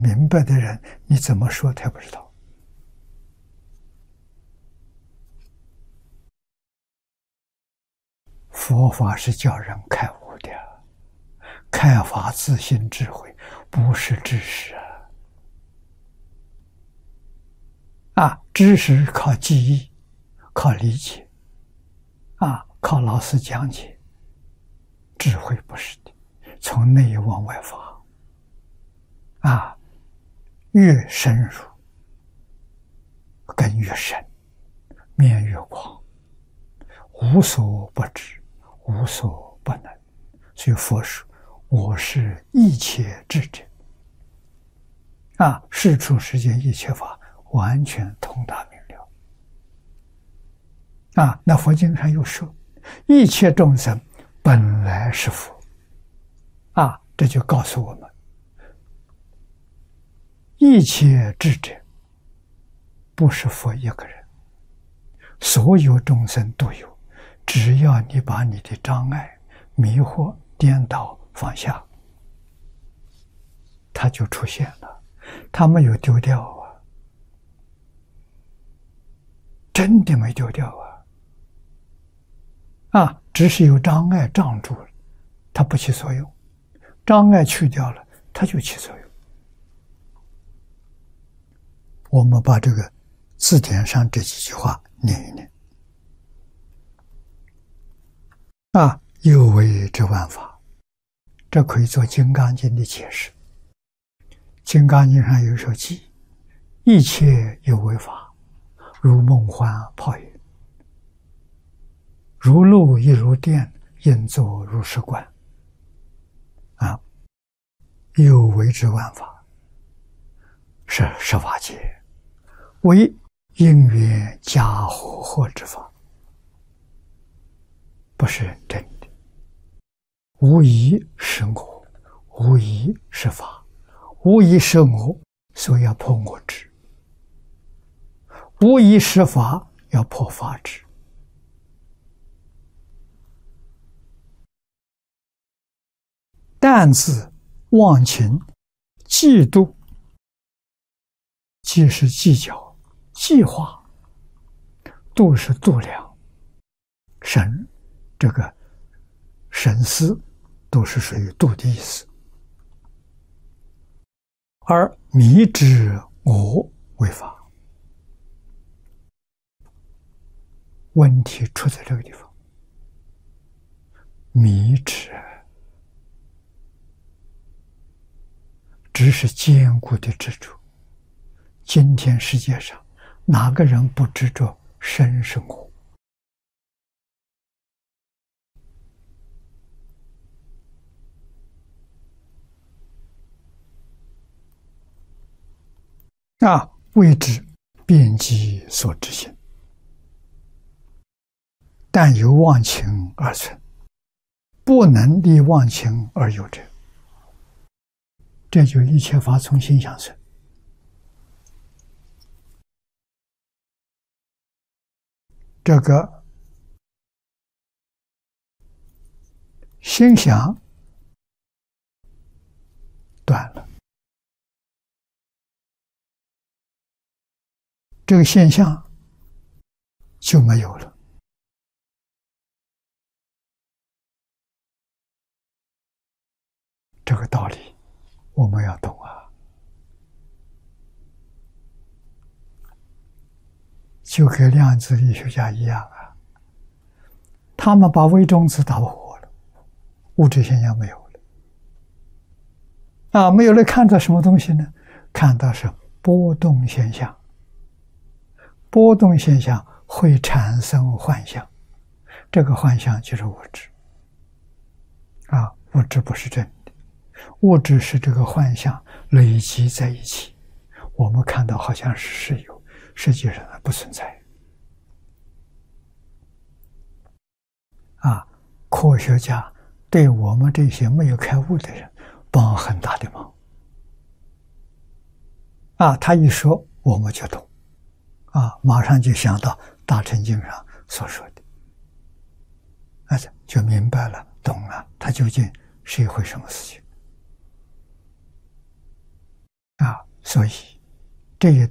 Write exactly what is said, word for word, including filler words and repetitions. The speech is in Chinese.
明白的人，你怎么说他也不知道。佛法是叫人开悟的，开发自性智慧，不是知识啊！啊，知识靠记忆，靠理解，啊，靠老师讲解。智慧不是的，从内往外发，啊，越深入，根越深，面越广，无所不知，无所不能。所以佛说：“我是一切智者。”啊，世出世间一切法，完全通达明了。啊，那佛经上又说：“一切众生本来是佛。”啊，这就告诉我们，一切智者不是佛一个人，所有众生都有，只要你把你的障碍、迷惑、颠倒放下，它就出现了，它没有丢掉啊，真的没丢掉啊！啊，只是有障碍障住了，它不起作用；障碍去掉了，它就起作用。我们把这个字典上这几句话念一念。啊，有为之万法，这可以做《金刚经》的解释。《金刚经》上有首偈：“一切有为法，如梦幻泡影，如露亦如电，应作如是观。”啊，有为之万法是十法界，为因缘假合合之法，不是真的。无疑是我，无疑是法，无疑是我，所以要破我执；无疑是法，要破法执。但自忘情、嫉妒，既是计较、计划，度是度量，神这个神思都是属于度的意思。而迷之我为法，问题出在这个地方。迷之只是坚固的执着。今天世界上哪个人不执着身是我？啊，谓之遍及所知性，但由忘情而存，不能离忘情而有者。这就一切法从心想生。这个心想断了，这个现象就没有了。这个道理我们要懂啊，就跟量子力学家一样啊，他们把微中子打破了，物质现象没有了。啊，没有了，看到什么东西呢？看到是波动现象。波动现象会产生幻象，这个幻象就是物质。啊，物质不是真的，物质是这个幻象累积在一起，我们看到好像是有，实际上不存在。啊，科学家对我们这些没有开悟的人帮很大的忙。啊，他一说我们就懂，啊，马上就想到大乘经上所说的，啊，就明白了，懂了，它究竟是一回什么事情。 啊，所以这一